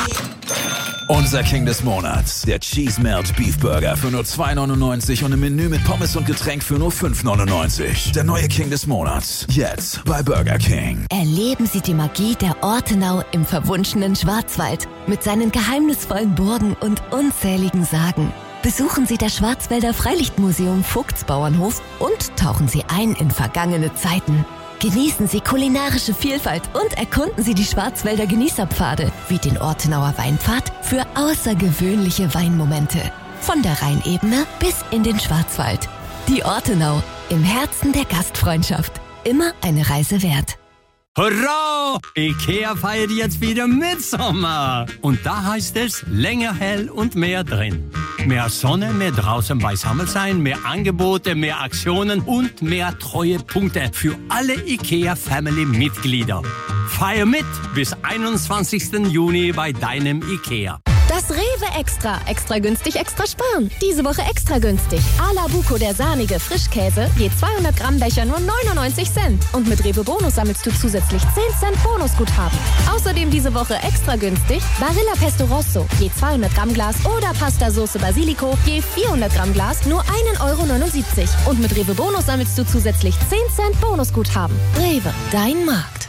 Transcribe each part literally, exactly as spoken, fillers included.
Unser King des Monats, der Cheese Melt Beef Burger für nur zwei neunundneunzig und im Menü mit Pommes und Getränk für nur fünf neunundneunzig. Der neue King des Monats, jetzt bei Burger King. Erleben Sie die Magie der Ortenau im verwunschenen Schwarzwald mit seinen geheimnisvollen Burgen und unzähligen Sagen. Besuchen Sie das Schwarzwälder Freilichtmuseum Vogtsbauernhof und tauchen Sie ein in vergangene Zeiten. Genießen Sie kulinarische Vielfalt und erkunden Sie die Schwarzwälder Genießerpfade wie den Ortenauer Weinpfad für außergewöhnliche Weinmomente. Von der Rheinebene bis in den Schwarzwald. Die Ortenau, im Herzen der Gastfreundschaft. Immer eine Reise wert. Hurra! IKEA feiert jetzt wieder Mitsommer. Und da heißt es länger hell und mehr drin. Mehr Sonne, mehr draußen beisammen sein, mehr Angebote, mehr Aktionen und mehr Treuepunkte für alle IKEA-Family-Mitglieder. Feier mit bis einundzwanzigsten Juni bei deinem IKEA. Das Rewe Extra. Extra günstig, extra sparen. Diese Woche extra günstig. Ala Buco, der sahnige Frischkäse, je zweihundert Gramm Becher nur neunundneunzig Cent. Und mit Rewe Bonus sammelst du zusätzlich zehn Cent Bonusguthaben. Außerdem diese Woche extra günstig Barilla Pesto Rosso, je zweihundert Gramm Glas oder Pasta Sauce Basilico, je vierhundert Gramm Glas nur ein Euro neunundsiebzig. Und mit Rewe Bonus sammelst du zusätzlich zehn Cent Bonusguthaben. Rewe, dein Markt.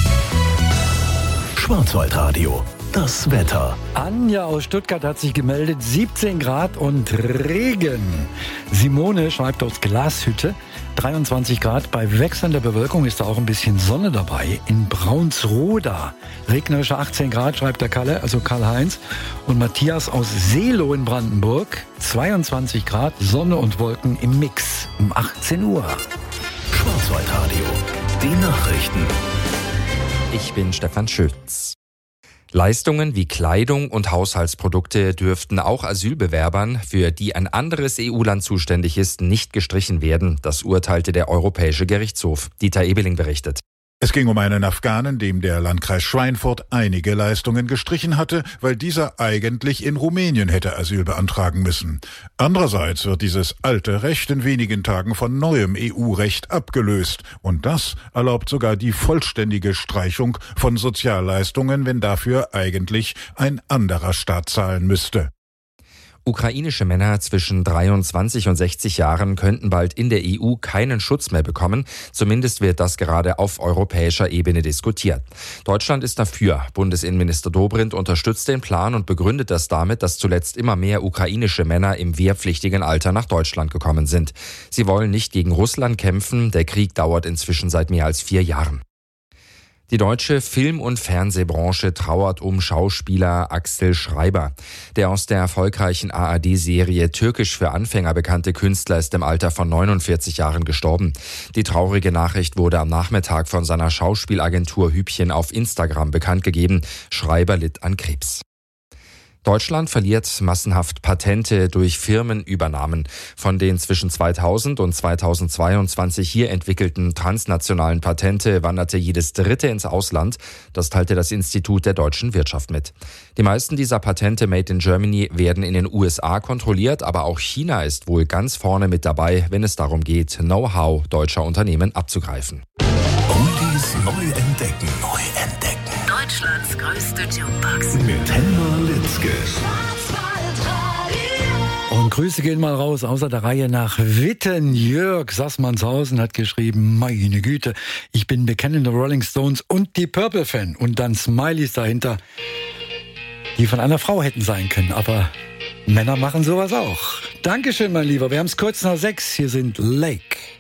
Schwarzwaldradio. Das Wetter. Anja aus Stuttgart hat sich gemeldet, siebzehn Grad und Regen. Simone schreibt aus Glashütte, dreiundzwanzig Grad. Bei wechselnder Bewölkung ist da auch ein bisschen Sonne dabei. In Braunsroda, regnerische achtzehn Grad, schreibt der Kalle, also Karl-Heinz. Und Matthias aus Seelow in Brandenburg, zweiundzwanzig Grad, Sonne und Wolken im Mix um achtzehn Uhr. Schwarzwaldradio. Die Nachrichten. Ich bin Stefan Schütz. Leistungen wie Kleidung und Haushaltsprodukte dürften auch Asylbewerbern, für die ein anderes E U-Land zuständig ist, nicht gestrichen werden. Das urteilte der Europäische Gerichtshof. Dieter Ebeling berichtet. Es ging um einen Afghanen, dem der Landkreis Schweinfurt einige Leistungen gestrichen hatte, weil dieser eigentlich in Rumänien hätte Asyl beantragen müssen. Andererseits wird dieses alte Recht in wenigen Tagen von neuem E U-Recht abgelöst. Und das erlaubt sogar die vollständige Streichung von Sozialleistungen, wenn dafür eigentlich ein anderer Staat zahlen müsste. Ukrainische Männer zwischen dreiundzwanzig und sechzig Jahren könnten bald in der E U keinen Schutz mehr bekommen. Zumindest wird das gerade auf europäischer Ebene diskutiert. Deutschland ist dafür. Bundesinnenminister Dobrindt unterstützt den Plan und begründet das damit, dass zuletzt immer mehr ukrainische Männer im wehrpflichtigen Alter nach Deutschland gekommen sind. Sie wollen nicht gegen Russland kämpfen. Der Krieg dauert inzwischen seit mehr als vier Jahren. Die deutsche Film- und Fernsehbranche trauert um Schauspieler Axel Schreiber. Der aus der erfolgreichen A R D-Serie Türkisch für Anfänger bekannte Künstler ist im Alter von neunundvierzig Jahren gestorben. Die traurige Nachricht wurde am Nachmittag von seiner Schauspielagentur Hübchen auf Instagram bekannt gegeben. Schreiber litt an Krebs. Deutschland verliert massenhaft Patente durch Firmenübernahmen. Von den zwischen zweitausend und zweitausendzweiundzwanzig hier entwickelten transnationalen Patente wanderte jedes dritte ins Ausland. Das teilte das Institut der deutschen Wirtschaft mit. Die meisten dieser Patente Made in Germany werden in den U S A kontrolliert, aber auch China ist wohl ganz vorne mit dabei, wenn es darum geht, Know-how deutscher Unternehmen abzugreifen. Oldies neu entdecken. Neu entdecken. Deutschlands größte Jukebox. Mit Helma Litzke. Und Grüße gehen mal raus, außer der Reihe nach Witten. Jörg Sassmannshausen hat geschrieben, meine Güte, ich bin bekennender Rolling Stones und die Purple-Fan. Und dann Smileys dahinter, die von einer Frau hätten sein können. Aber Männer machen sowas auch. Dankeschön, mein Lieber. Wir haben es kurz nach sechs. Hier sind Lake.